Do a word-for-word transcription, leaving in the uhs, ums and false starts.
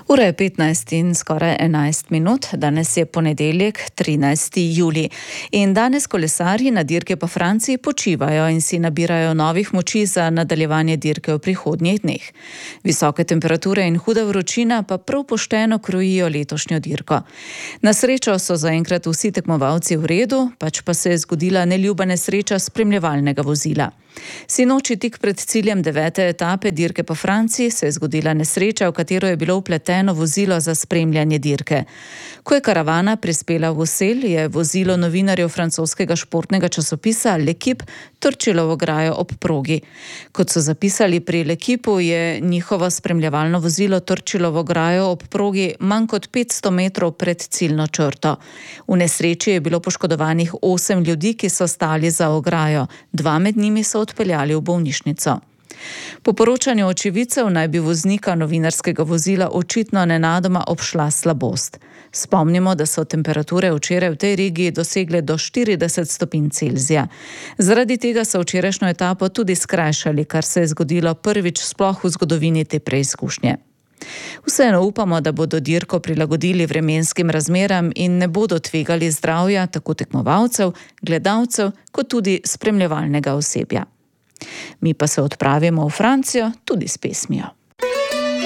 Ura je petnajst in skoraj enajst minut, danes je ponedeljek, trinajsti julij. In danes kolesarji na dirki po Franciji počivajo in si nabirajo novih moči za nadaljevanje dirke v prihodnjih dneh. Visoke temperature in huda vročina pa prav pošteno krojijo letošnjo dirko. Na srečo so zaenkrat vsi tekmovalci v redu, pač pa se je zgodila neljuba nesreča spremljevalnega vozila. Sinoči tik pred ciljem devete etape dirke po Franciji se je zgodila nesreča, v katero je bilo vpleteno vozilo za spremljanje dirke. Ko je karavana prispela v Oselj, je vozilo novinarjev francoskega športnega časopisa L'Equipe trčilo v ograjo ob progi. Kot so zapisali pri L'Equipu, je njihovo spremljevalno vozilo trčilo v ograjo ob progi manj kot petsto metrov pred ciljno črto. V nesreči je bilo poškodovanih osem ljudi, ki so stali za ograjo. Dva med njimi so odpeljali v bolnišnico. Po poročanju očividcev naj bi voznika novinarskega vozila očitno nenadoma obšla slabost. Spomnimo, da so temperature včeraj v tej regiji dosegle do štirideset stopinj Celzija. Zaradi tega so včerajšnjo etapo tudi skrajšali, kar se je zgodilo prvič sploh v zgodovini te preizkušnje. Vseeno upamo, da bodo dirko prilagodili vremenskim razmeram in ne bodo tvegali zdravja tako tekmovalcev, gledalcev kot tudi spremljevalnega osebja. Mi pa se odpravimo v Francijo tudi s pesmijo.